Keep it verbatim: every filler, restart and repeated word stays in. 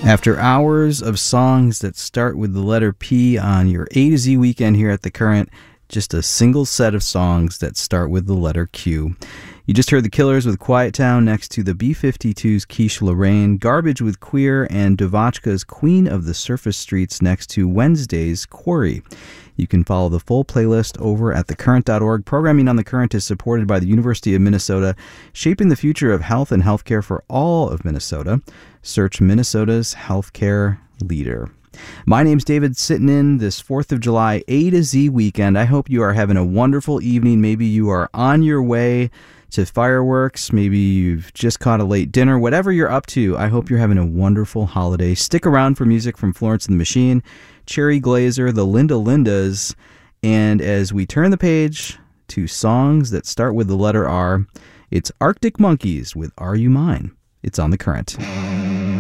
After hours of songs that start with the letter P on your A to Z weekend here at The Current, just a single set of songs that start with the letter Q. You just heard The Killers with Quiet Town next to the B fifty-two's Quiche Lorraine, Garbage with Queer, and Devotchka's Queen of the Surface Streets next to Wednesday's Quarry. You can follow the full playlist over at the current dot org. Programming on The Current is supported by the University of Minnesota, shaping the future of health and healthcare for all of Minnesota. Search Minnesota's healthcare leader. My name's David, sitting in this fourth of July A to Z weekend. I hope you are having a wonderful evening. Maybe you are on your way to fireworks. Maybe you've just caught a late dinner. Whatever you're up to, I hope you're having a wonderful holiday. Stick around for music from Florence and the Machine, Cherry Glazer, the Linda Lindas, and as we turn the page to songs that start with the letter R, it's Arctic Monkeys with Are You Mine? It's on The Current.